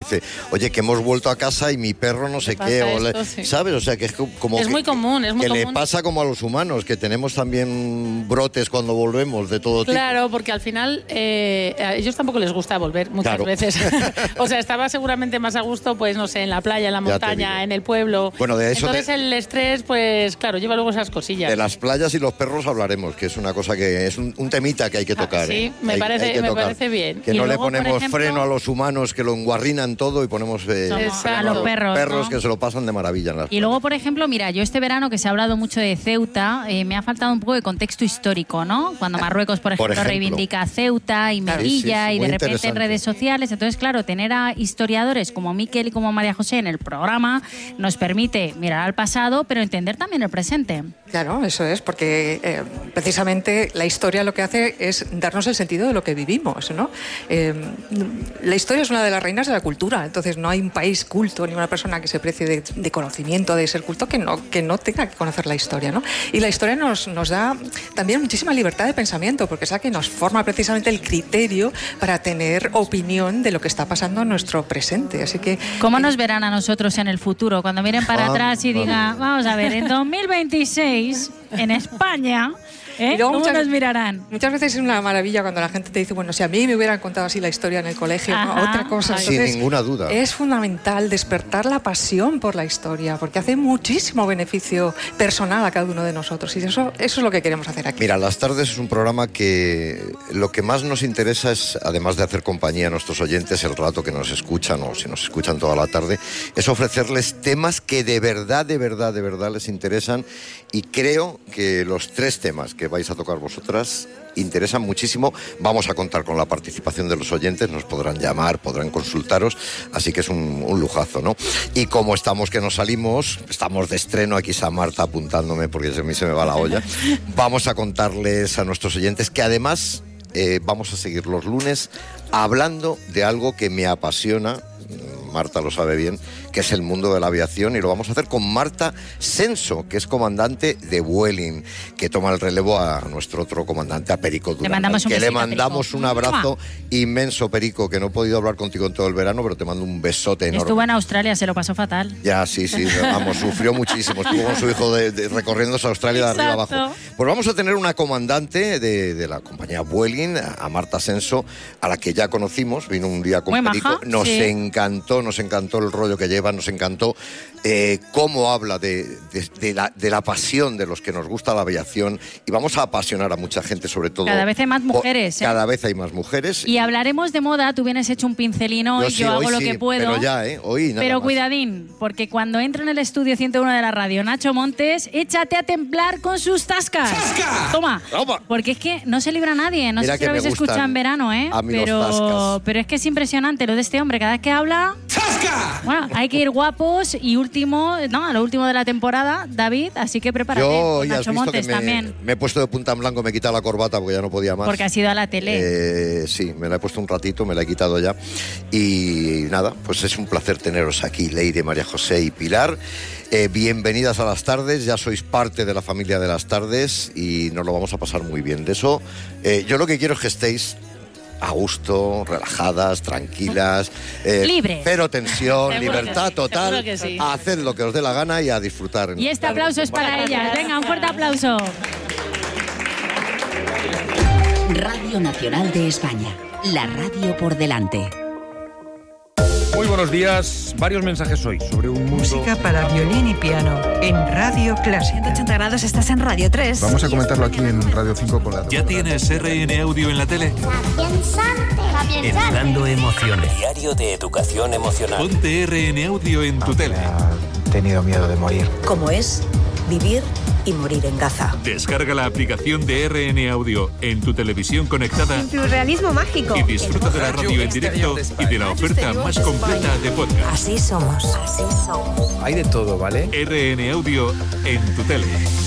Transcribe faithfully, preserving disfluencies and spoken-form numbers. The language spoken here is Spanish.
dice, oye, que hemos vuelto a casa y mi perro no sé qué, o esto, le, sí. ¿sabes? O sea, que es como Es que, muy común, es muy que común. le pasa como a los humanos, que tenemos también brotes cuando volvemos de todo tipo. Claro, porque al final eh, a ellos tampoco les gusta volver muchas Claro. veces. O sea, estaba seguramente más a gusto, pues no sé, en la playa, en la Ya te montaña, digo. en el pueblo. Bueno, de eso Entonces de- el estrés, pues claro, lleva luego esas cosillas. De las playas y los perros hablaremos, que es una cosa que es un, un temita que hay que tocar. Ah, sí, ¿eh? me Hay- parece- hay que me tocar. parece bien. Que Y no le luego, por ponemos ejemplo- freno a los humanos, que lo enguarrinan todo y ponemos eh, Somos freno a los perros, perros ¿no? que se lo pasan de maravilla en las Y luego, por ejemplo, mira, yo este verano que se ha hablado mucho de Ceuta, eh, me ha faltado un poco de contexto histórico, ¿no? Cuando Marruecos, por ejemplo, Por ejemplo. reivindica a Ceuta y Claro. Melilla Sí, sí, sí, y muy de repente en interesante. redes sociales. Entonces, claro, tener a historiadores como Miquel y como María José en el programa nos permite mirar al pasado, pero entender también el presente. Claro, eso es, porque eh, precisamente la historia lo que hace es darnos el sentido de lo que vivimos, ¿no? Eh, la historia es una de las reinas de la cultura, entonces no hay un país culto ni una persona que se precie de, de conocimiento, de ser culto, que no, que no tenga que conocer la historia, ¿no? Y la historia nos, nos da también muchísima libertad de pensamiento, porque es la que nos forma precisamente el criterio para tener opinión de lo que está pasando en nuestro presente, así que... ¿Cómo nos verán a nosotros en el futuro? Cuando miren para Ah, atrás y vamos. digan, vamos a ver, en dos mil veintiséis, en España, ¿eh? Y luego ¿cómo muchas- nos mirarán? Muchas veces es una maravilla cuando la gente te dice, bueno, si a mí me hubieran contado así la historia en el colegio, ¿no? Ajá. Otra cosa. Sin Entonces, ninguna duda. Es fundamental despertar la pasión por la historia, porque hace muchísimo beneficio personal a cada uno de nosotros. Y eso, eso es lo que queremos hacer aquí. Mira, Las Tardes es un programa que lo que más nos interesa es, además de hacer compañía a nuestros oyentes el rato que nos escuchan o si nos escuchan toda la tarde, es ofrecerles temas que de verdad, de verdad, de verdad les interesan, y creo que los tres temas que vais a tocar vosotras interesan muchísimo. Vamos a contar con la participación de los oyentes, nos podrán llamar, podrán consultaros, así que es un, un lujazo, ¿no? Y como estamos que nos salimos, estamos de estreno, aquí está Marta apuntándome porque a mí se me va la olla, vamos a contarles a nuestros oyentes que además eh, vamos a seguir los lunes hablando de algo que me apasiona, Marta lo sabe bien, que es el mundo de la aviación, y lo vamos a hacer con Marta Senso, que es comandante de Vueling, que toma el relevo a nuestro otro comandante, a Perico Durán, mandamos un que le besito a mandamos Perico. un abrazo inmenso, Perico, que no he podido hablar contigo en todo el verano, pero te mando un besote enorme. Estuvo en Australia, se lo pasó fatal. Ya, sí, sí, vamos, sufrió muchísimo. Estuvo con su hijo de, de, recorriendo Australia de arriba Exacto. abajo. Pues vamos a tener una comandante de, de la compañía Vueling, a Marta Senso, a la que ya conocimos, vino un día con Muy Perico. maja, Nos sí. encantó, nos encantó el rollo que lleva, nos encantó eh, cómo habla de, de, de, la, de la pasión de los que nos gusta la aviación, y vamos a apasionar a mucha gente, sobre todo. Cada vez hay más mujeres, ¿eh? Cada vez hay más mujeres. Y hablaremos de moda, tú vienes hecho un pincelino y sí, yo hago hoy lo sí, que puedo. Pero ya, ¿eh? Hoy nada Pero más. cuidadín, porque cuando entra en el estudio ciento uno de la radio Nacho Montes, échate a temblar con sus tascas. ¡Tasca! Toma. Toma. Porque es que no se libra nadie. No Mira sé si que lo me habéis gustan escuchado en verano, ¿eh? a mí los pero, tascas. pero es que es impresionante lo de este hombre. Cada vez que habla, ¡Tasca! bueno, hay que ir guapos. Y último, no, a lo último de la temporada, David, así que prepárate. Yo con ya has Nacho visto Montes que me, también. me he puesto de punta en blanco, me he quitado la corbata porque ya no podía más. Porque has ido a la tele. Eh, sí, me la he puesto un ratito, me la he quitado ya. Y nada, pues es un placer teneros aquí, Leire, María José y Pilar. Eh, bienvenidas a Las Tardes, ya sois parte de la familia de Las Tardes y nos lo vamos a pasar muy bien. De eso, eh, yo lo que quiero es que estéis a gusto, relajadas, tranquilas, eh, Libres. cero tensión, Seguro libertad que sí, total, seguro que sí. a hacer lo que os dé la gana y a disfrutar. Y este aplauso es para ellas. Venga, un fuerte aplauso. Radio Nacional de España, la radio por delante. Muy buenos días. Varios mensajes hoy sobre un mundo... Música para violín y piano en Radio Clásica. ciento ochenta grados, estás en Radio tres. Vamos a comentarlo aquí en Radio cinco con la... ¿Ya tienes R N Audio en la tele? Educando emociones. Diario de educación emocional. Ponte R N Audio en tu tele. He tenido miedo de morir. ¿Cómo es vivir y morir en Gaza? Descarga la aplicación de R N Audio en tu televisión conectada Surrealismo mágico. y disfruta de la radio en directo y de la oferta más completa de podcast. Así somos. Así somos. Hay de todo, ¿vale? R N Audio en tu tele.